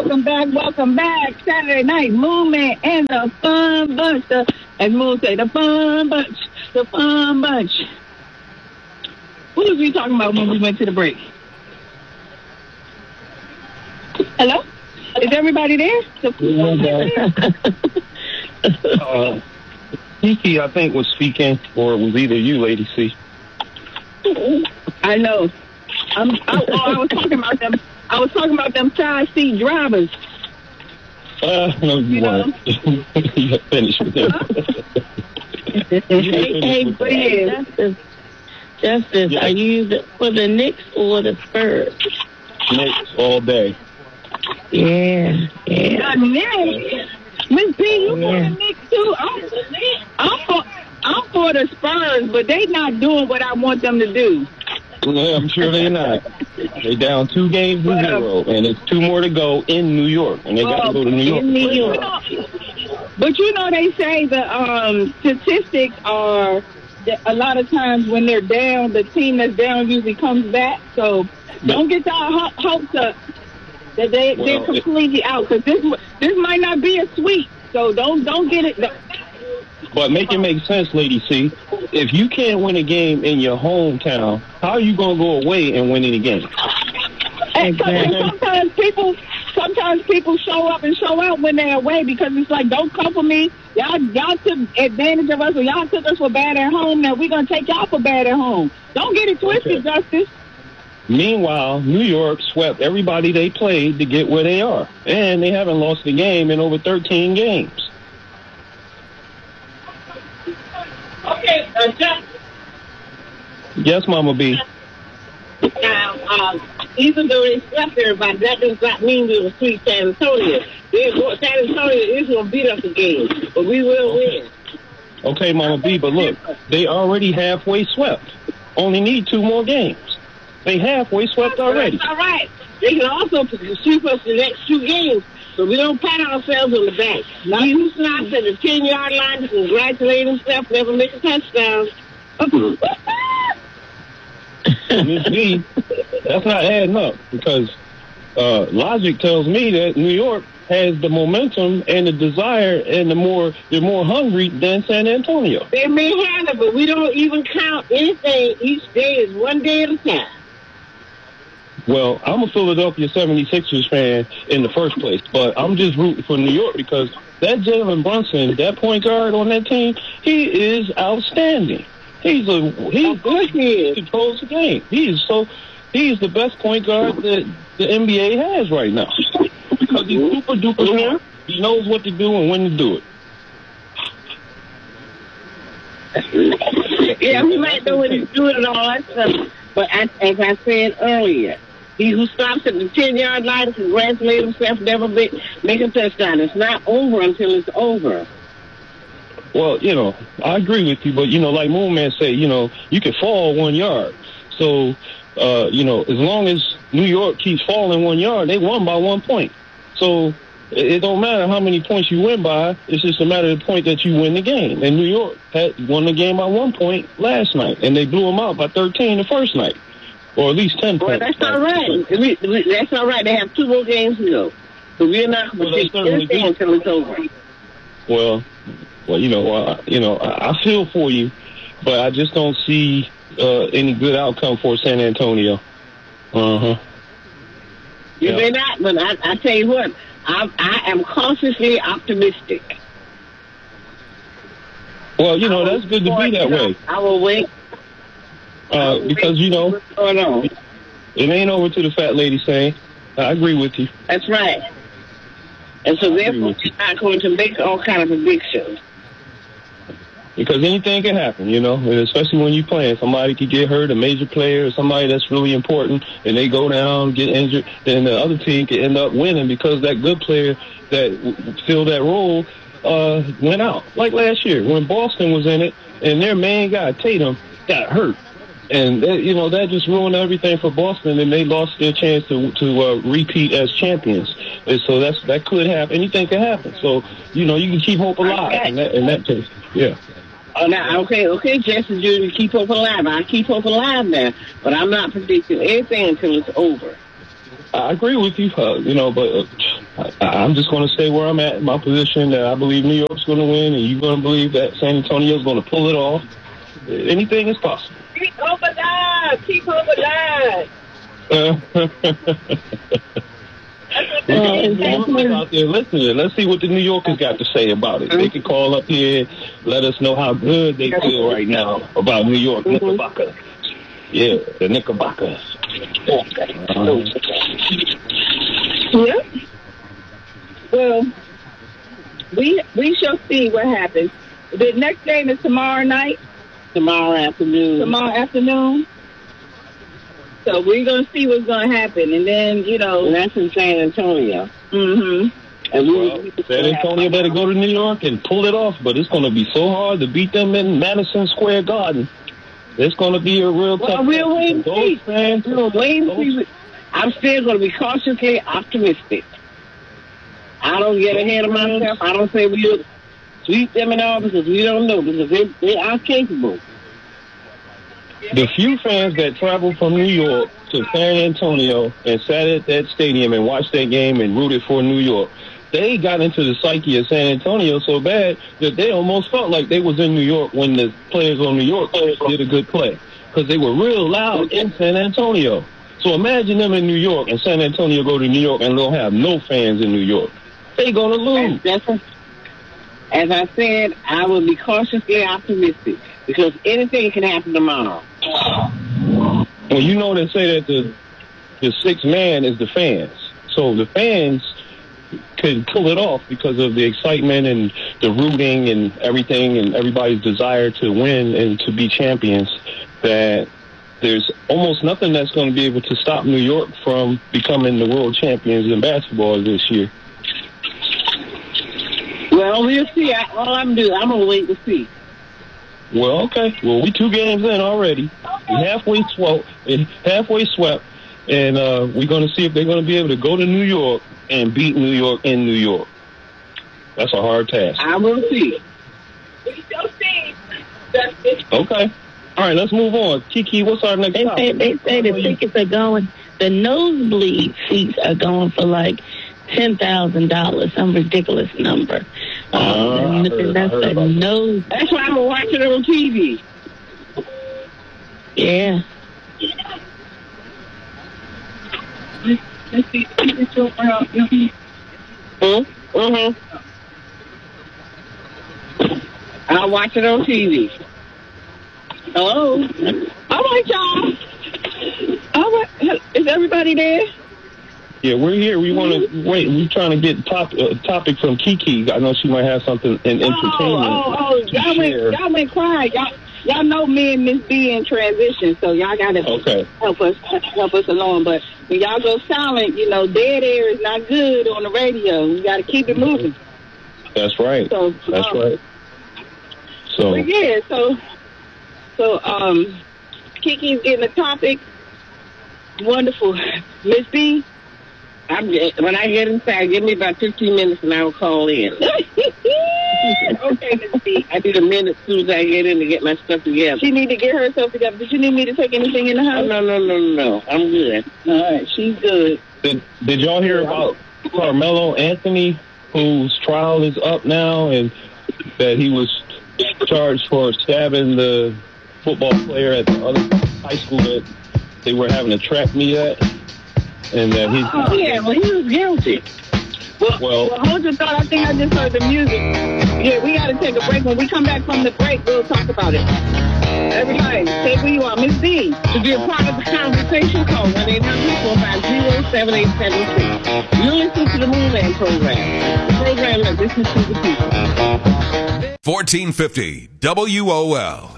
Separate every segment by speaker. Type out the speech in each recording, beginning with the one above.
Speaker 1: welcome back. Saturday Night Movement and the Fun Bunch. As Moon say, the Fun Bunch. What was we talking about when we went to the break? Hello? Is everybody there?
Speaker 2: Kiki, I think, was speaking, or it was either you, Lady C.
Speaker 1: I know. I was talking about them. I was talking about them side seat drivers.
Speaker 2: No, you weren't. You finished with them.
Speaker 3: Hey, Justice, are you for the Knicks or the Spurs?
Speaker 2: Knicks all day.
Speaker 3: Yeah.
Speaker 1: The Knicks. Miss P, you for the Knicks too? I'm for the Spurs, but they not doing what I want them to do.
Speaker 2: Yeah, I'm sure they're not. They're down 2-0, and it's 2 more to go in New York, and they got to go to New York.
Speaker 1: But they say the statistics are that a lot of times when they're down, the team that's down usually comes back. So don't get your hopes up that they're completely out, because this might not be a sweep. So don't get it.
Speaker 2: But make it make sense, Lady C. If you can't win a game in your hometown, how are you going to go away and win any game?
Speaker 1: And sometimes people show up and show out when they're away, because it's like, don't come for me. Y'all took advantage of us, or y'all took us for bad at home. Now we're going to take y'all for bad at home. Don't get it twisted, Justice.
Speaker 2: Meanwhile, New York swept everybody they played to get where they are. And they haven't lost a game in over 13 games.
Speaker 1: Okay,
Speaker 2: Yes, Mama B.
Speaker 4: Now, even though they swept everybody, that does not mean we will sweep San Antonio. San Antonio is going to beat us again, but we will win.
Speaker 2: Okay, Mama B, but look, they already halfway swept. Only need 2 more games. They halfway swept already.
Speaker 4: That's all right. They can also sweep us the next 2 games, so we don't pat ourselves on the back. He who stops at the 10-yard line to congratulate himself never make a touchdown.
Speaker 2: Miss B, that's not adding up, because logic tells me that New York has the momentum and the desire, and they're more hungry than San Antonio.
Speaker 4: They may have it, but we don't even count anything. Each day is one day at a time.
Speaker 2: Well, I'm a Philadelphia 76ers fan in the first place, but I'm just rooting for New York, because that Jalen Brunson, that point guard on that team, he is outstanding. He controls the game. He's the best point guard that the NBA has right now, because he's super duper smart. He knows what to do and when to do
Speaker 4: it. Yeah, he might know when he's doing it and all that stuff. But as I said earlier, he who stops at the 10-yard line to congratulate himself never make a touchdown. It's not over until it's over.
Speaker 2: Well, I agree with you, but, like Moon Man said, you can fall 1 yard. So, as long as New York keeps falling 1 yard, they won by 1 point. So it don't matter how many points you win by. It's just a matter of the point that you win the game. And New York had won the game by 1 point last night, and they blew them out by 13 the first night, or at least 10 points.
Speaker 4: Well, that's all right. That's all right. They have 2 more games to go. So we're not going to take anything until it's over.
Speaker 2: Well, I feel for you, but I just don't see any good outcome for San Antonio.
Speaker 4: You may not, but I tell you what, I am cautiously optimistic.
Speaker 2: Well, that's good to be that way.
Speaker 4: I will wait.
Speaker 2: Because,
Speaker 4: what's going on?
Speaker 2: It ain't over to the fat lady saying. I agree with you.
Speaker 4: That's right. And so therefore, we're not going to make all kind of predictions.
Speaker 2: Because anything can happen, and especially when you're playing. Somebody could get hurt, a major player, or somebody that's really important, and they go down, get injured, then the other team could end up winning because that good player that filled that role went out. Like last year when Boston was in it, and their main guy, Tatum, got hurt. And, that just ruined everything for Boston, and they lost their chance to repeat as champions. And so that could happen. Anything can happen. So, you can keep hope alive in that case. Yeah.
Speaker 4: Oh, now, okay, Jesse Jr., keep hope alive. I keep hope alive now, but I'm not predicting anything until it's over.
Speaker 2: I agree with you, but I'm just going to stay where I'm at in my position, that I believe New York's going to win, and you're going to believe that San Antonio's going to pull it off. Anything is possible.
Speaker 1: Keep hope alive. Keep hope alive.
Speaker 2: Out there listening. Let's see what the New Yorkers got to say about it. They can call up here, let us know how good they feel right now about New York Knickerbockers. Yeah, the Knickerbockers.
Speaker 1: Yeah. Well, we shall see what happens. The next game is tomorrow night.
Speaker 4: Tomorrow afternoon. So we're going to see what's going to happen. And then, And that's in San Antonio.
Speaker 1: Mm-hmm.
Speaker 2: And San Antonio better go to New York and pull it off. But it's going to be so hard to beat them in Madison Square Garden. It's going to be a real tough.
Speaker 4: Well, we'll wait and see. I'm still going to be cautiously optimistic. I don't get ahead of myself. I don't say we'll sweep them and all because we don't know, because they are capable.
Speaker 2: The few fans that traveled from New York to San Antonio and sat at that stadium and watched that game and rooted for New York, they got into the psyche of San Antonio so bad that they almost felt like they was in New York when the players on New York did a good play, because they were real loud in San Antonio. So imagine them in New York and San Antonio go to New York and they'll have no fans in New York. They're going to lose.
Speaker 4: As I said, I will be cautiously optimistic because anything can happen tomorrow.
Speaker 2: Well, you know they say that the sixth man is the fans. So the fans could pull it off because of the excitement and the rooting and everything and everybody's desire to win and to be champions, that there's almost nothing that's going to be able to stop New York from becoming the world champions in basketball this year.
Speaker 4: Well, we'll see. All I'm going to wait to see.
Speaker 2: Well, okay. Well, we 2 games in already. We halfway swept, and we're going to see if they're going to be able to go to New York and beat New York in New York. That's a hard task.
Speaker 4: I will see.
Speaker 1: We shall see.
Speaker 2: Okay. All right, let's move on. Kiki, what's our next topic?
Speaker 3: They say the tickets are going, the nosebleed seats are going for like $10,000, some ridiculous number. That's a nose.
Speaker 4: That's why I'm watching it on TV.
Speaker 3: Yeah.
Speaker 1: Let's see.
Speaker 4: I'll watch it on TV.
Speaker 1: Hello. All right, y'all. All right. Is everybody there?
Speaker 2: Yeah, we're here. We want to wait. We're trying to get topic from Kiki. I know she might have something in entertainment.
Speaker 1: Y'all went quiet. Y'all know me and Miss B in transition, so y'all gotta help us along. But when y'all go silent, dead air is not good on the radio. We gotta keep it moving.
Speaker 2: That's right. That's right. So
Speaker 1: yeah, so Kiki's getting a topic. Wonderful, Miss B.
Speaker 4: When I get inside, give me about 15 minutes and I will call in.
Speaker 1: Okay, Miss B.
Speaker 4: I need a minute as soon as I get in to get my stuff together.
Speaker 1: She need to get herself together. Did you need me to take anything in the house?
Speaker 4: No. I'm good.
Speaker 1: All right, she's good.
Speaker 2: Did y'all hear about Carmelo Anthony, whose trial is up now, and that he was charged for stabbing the football player at the other high school that they were having a track meet at? And that
Speaker 4: he was guilty.
Speaker 1: Well, hold your thought. I think I just heard the music. Yeah, we got to take a break. When we come back from the break, we'll talk about it. Everybody, stay where you are. Miss B.
Speaker 4: To be a part of the conversation, call 1-800-450-7876. You listen to the Moonland program. The program that listens to the people.
Speaker 5: 1450 WOL.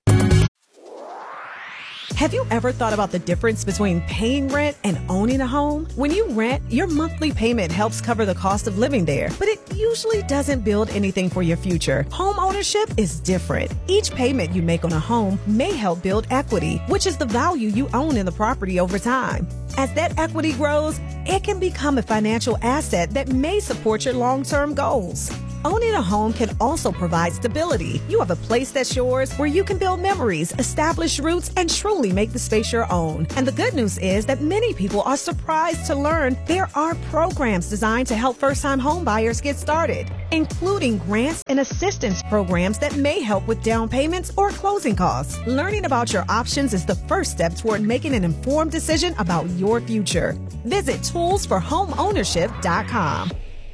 Speaker 6: Have you ever thought about the difference between paying rent and owning a home? When you rent, your monthly payment helps cover the cost of living there, but it usually doesn't build anything for your future. Home ownership is different. Each payment you make on a home may help build equity, which is the value you own in the property over time. As that equity grows, it can become a financial asset that may support your long-term goals. Owning a home can also provide stability. You have a place that's yours where you can build memories, establish roots, and truly make the space your own. And the good news is that many people are surprised to learn there are programs designed to help first-time home buyers get started, including grants and assistance programs that may help with down payments or closing costs. Learning about your options is the first step toward making an informed decision about your future. Visit toolsforhomeownership.com.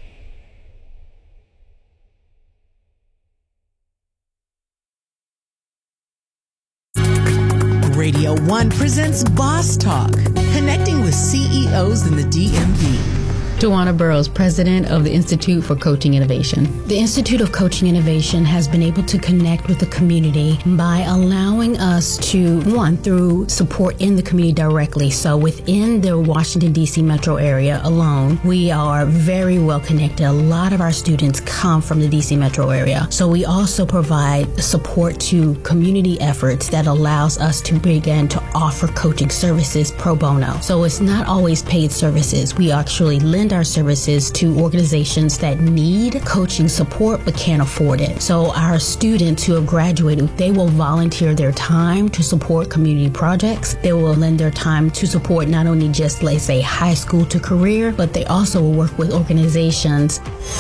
Speaker 7: Radio 1 presents Boss Talk, connecting with CEOs in the DMV.
Speaker 8: Tawana Burrows, president of the Institute for Coaching Innovation. The Institute of Coaching Innovation has been able to connect with the community by allowing us to, one, through support in the community directly. So within the Washington, D.C. metro area alone, we are very well connected. A lot of our students come from the D.C. metro area. So we also provide support to community efforts that allows us to begin to offer coaching services pro bono. So it's not always paid services. We actually lend our services to organizations that need coaching support but can't afford it. So our students who have graduated, they will volunteer their time to support community projects. They will lend their time to support not only just, let's say, high school to career, but they also will work with organizations.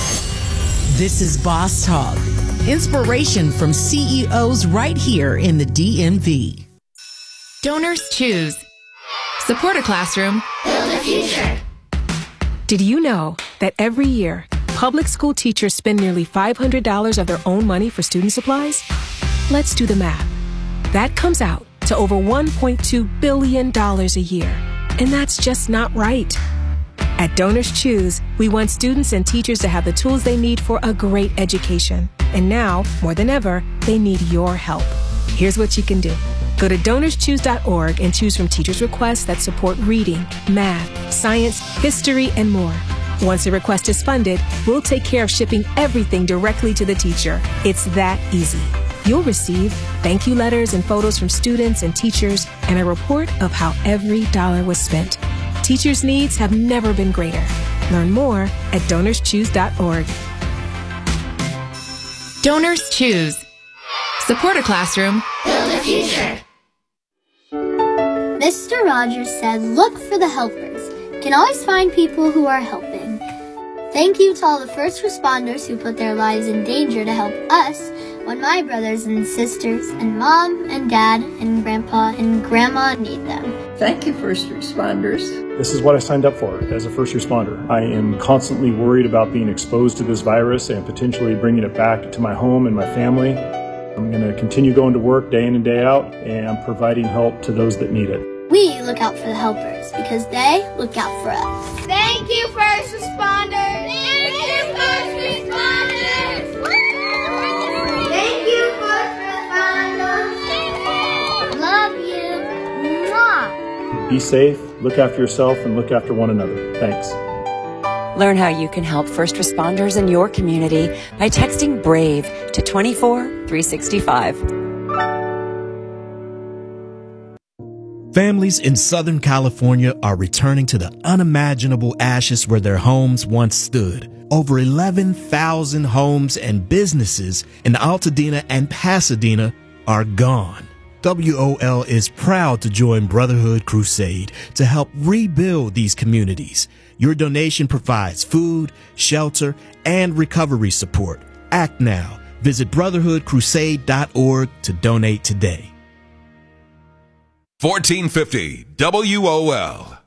Speaker 7: This is Boss Talk, inspiration from CEOs right here in the DMV.
Speaker 9: Donors choose. Support a classroom.
Speaker 10: Build a future.
Speaker 11: Did you know that every year, public school teachers spend nearly $500 of their own money for student supplies? Let's do the math. That comes out to over $1.2 billion a year. And that's just not right. At Donors Choose, we want students and teachers to have the tools they need for a great education. And now, more than ever, they need your help. Here's what you can do. Go to DonorsChoose.org and choose from teachers' requests that support reading, math, science, history, and more. Once a request is funded, we'll take care of shipping everything directly to the teacher. It's that easy. You'll receive thank you letters and photos from students and teachers and a report of how every dollar was spent. Teachers' needs have never been greater. Learn more at DonorsChoose.org.
Speaker 9: Donors choose. Support a classroom.
Speaker 10: Build a future. Mr. Rogers said, look for the helpers. You can always find people who are helping. Thank you to all the first responders who put their lives in danger to help us when my brothers and sisters and mom and dad and grandpa and grandma need them.
Speaker 12: Thank you, first responders.
Speaker 13: This is what I signed up for as a first responder. I am constantly worried about being exposed to this virus and potentially bringing it back to my home and my family. I'm going to continue going to work day in and day out and providing help to those that need it.
Speaker 10: We look out for the helpers because they look out for us. Thank you, first responders. Thank you, first responders. Thank you, first responders. Love you. Mwah.
Speaker 13: Be safe, look after yourself, and look after one another. Thanks.
Speaker 14: Learn how you can help first responders in your community by texting BRAVE to 24365.
Speaker 15: Families in Southern California are returning to the unimaginable ashes where their homes once stood. Over 11,000 homes and businesses in Altadena and Pasadena are gone. WOL is proud to join Brotherhood Crusade to help rebuild these communities. Your donation provides food, shelter, and recovery support. Act now. Visit brotherhoodcrusade.org to donate today.
Speaker 5: 1450 WOL.